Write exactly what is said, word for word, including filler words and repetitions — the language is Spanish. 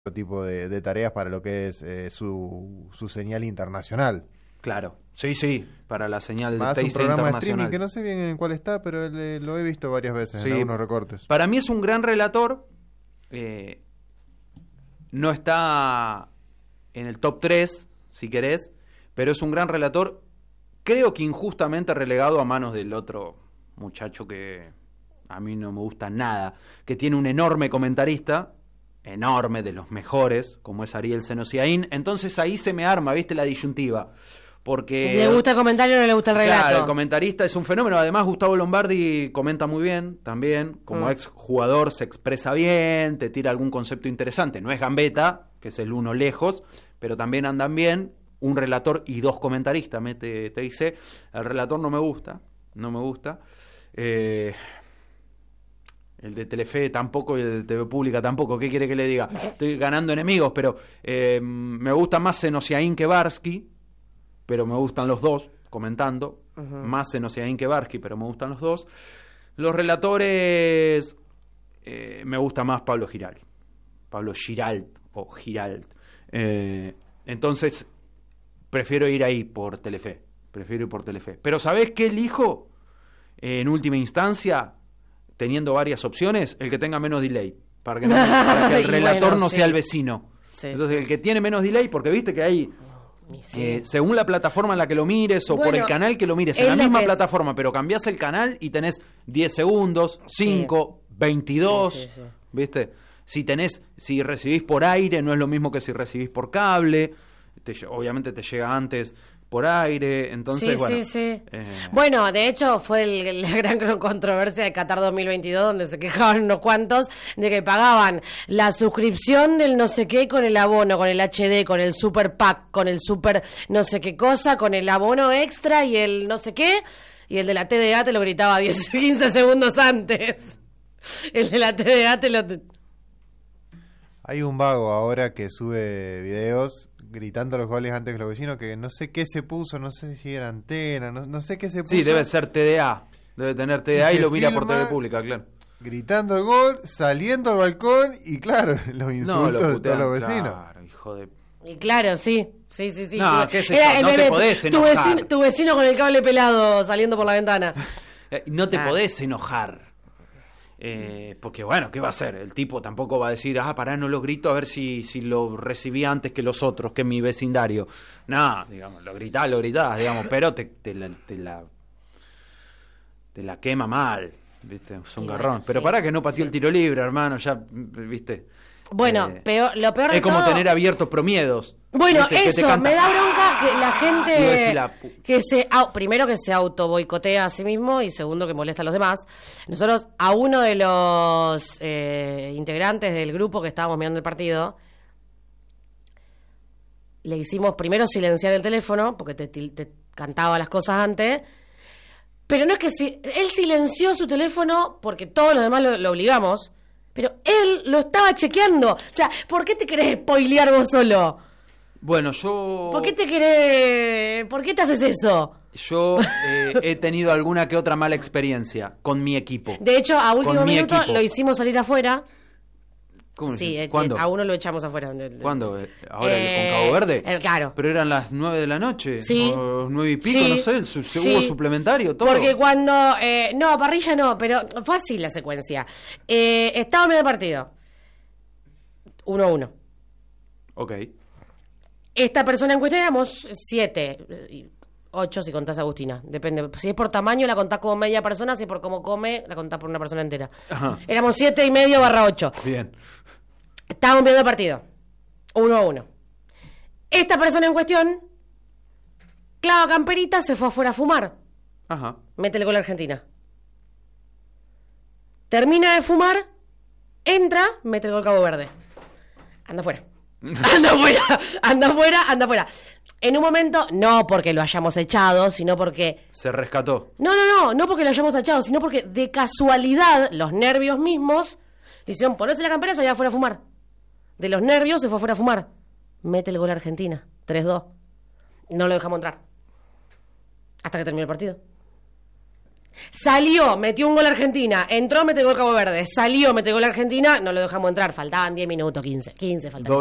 tipo de, de tareas para lo que es eh, su, su señal internacional. Claro, sí, sí, para la señal Más de un Teis programa de internacional. streaming que no sé bien en cuál está, pero eh, lo he visto varias veces Sí. en algunos recortes. Para mí es un gran relator. Eh, no está en el top tres, si querés, pero es un gran relator. Creo que injustamente relegado a manos del otro muchacho que a mí no me gusta nada, que tiene un enorme comentarista, enorme, de los mejores, como es Ariel Senosiaín. Entonces ahí se me arma, ¿viste? La disyuntiva. Porque ¿le gusta el comentario o no le gusta el relato? Claro, el comentarista es un fenómeno. Además, Gustavo Lombardi comenta muy bien también. Como Mm. ex jugador se expresa bien, te tira algún concepto interesante. No es Gambetta, que es el uno lejos, pero también andan bien. Un relator y dos comentaristas, me te, te dice. El relator no me gusta, no me gusta. Eh, el de Telefe tampoco y el de T V Pública tampoco. ¿Qué quiere que le diga? Estoy ganando enemigos, pero eh, me gusta más Senosiaín que Barsky. Pero me gustan los dos, comentando. Uh-huh. Más Senosiaín que Barsky, pero me gustan los dos. Los relatores, eh, me gusta más Pablo Giralt. Pablo Giralt, o Giralt. Eh, entonces, prefiero ir ahí por Telefe. Prefiero ir por Telefe. Pero ¿sabés qué elijo? Eh, en última instancia, teniendo varias opciones, el que tenga menos delay. Para que, no, para que el relator bueno, no sí. sea el vecino. Sí, Entonces, sí, el que sí. tiene menos delay, porque viste que hay... Sí. Eh, según la plataforma en la que lo mires o bueno, por el canal que lo mires, en la misma plataforma, pero cambiás el canal y tenés diez segundos, cinco, sí. veintidós, sí, sí, sí. ¿viste? Si tenés, si recibís por aire, no es lo mismo que si recibís por cable, te, obviamente te llega antes por aire, entonces sí, bueno. Sí, sí. Eh... Bueno, de hecho fue el, la gran controversia de Qatar dos mil veintidós, donde se quejaban unos cuantos de que pagaban la suscripción del no sé qué con el abono, con el H D, con el super pack, con el super no sé qué cosa, con el abono extra y el no sé qué, y el de la T D A te lo gritaba diez, quince segundos antes. El de la T D A te lo... Hay un vago ahora que sube videos gritando los goles antes que los vecinos, que no sé qué se puso, no sé si era antena, no, no sé qué se puso. Sí, debe ser T D A, debe tener T D A y, y lo mira por T V Pública, claro. Gritando el gol, saliendo al balcón y claro, los insultos no, lo putean, de todos los vecinos. Claro, hijo de... Y claro, sí, sí, sí, sí. No, ¿qué es eso? Era, no te, te podés enojar. Tu vecino, tu vecino con el cable pelado saliendo por la ventana. No te ah. podés enojar. Eh, porque bueno, ¿qué va a hacer? El tipo tampoco va a decir, ah, pará, no lo grito a ver si, si lo recibí antes que los otros, que es mi vecindario. No, digamos, lo gritás, lo gritás, digamos, pero te, te, la, te la te la quema mal, ¿viste? Es un sí, garrón. Bueno, pero sí, pará que no pateó sí. el tiro libre, hermano, ya, ¿viste? Bueno, eh, peor, lo peor de es como todo... tener abiertos promiedos. Bueno, ¿viste? eso, canta, me da bronca que la gente la... que se primero que se auto boicotea a sí mismo y segundo que molesta a los demás. Nosotros a uno de los eh, integrantes del grupo que estábamos mirando el partido le hicimos primero silenciar el teléfono porque te, te, te cantaba las cosas antes, pero no es que si él silenció su teléfono porque todos los demás lo, lo obligamos, pero él lo estaba chequeando. O sea, ¿por qué te querés spoilear vos solo? Bueno, yo... ¿Por qué te querés...? ¿Por qué te haces eso? Yo eh, he tenido alguna que otra mala experiencia con mi equipo. De hecho, a último minuto equipo. lo hicimos salir afuera. ¿Cómo sí, eh, ¿Cuándo? A uno lo echamos afuera. ¿Cuándo? ¿Ahora eh, con Cabo Verde? Eh, claro. Pero eran las nueve de la noche. Sí. O nueve y pico, sí. no sé. El, su, sí. Hubo suplementario, todo. Porque cuando... Eh, no, parrilla no, pero fue así la secuencia. Eh, estaba en medio partido. Uno a uno. Ok. Esta persona en cuestión éramos siete, ocho si contás a Agustina, depende. Si es por tamaño la contás como media persona, si es por cómo come la contás por una persona entera. Ajá. Éramos siete y medio barra ocho. Bien. Estábamos viendo el partido, uno a uno. Esta persona en cuestión, clava camperita, se fue afuera a fumar. Ajá. Métele con la Argentina. Termina de fumar, entra, métele con Cabo Verde. Anda afuera. Anda afuera, anda afuera, anda afuera. En un momento, no porque lo hayamos echado, sino porque... Se rescató. No, no, no, no porque lo hayamos echado, sino porque de casualidad, los nervios mismos, le hicieron ponerse la campera y se iba afuera a fumar. De los nervios se fue afuera a fumar. Mete el gol a Argentina, tres dos. No lo dejamos entrar. Hasta que terminó el partido. Salió, metió un gol Argentina, entró, metió gol Cabo Verde, salió, metió gol Argentina, no lo dejamos entrar, faltaban diez minutos, quince, quince faltaban.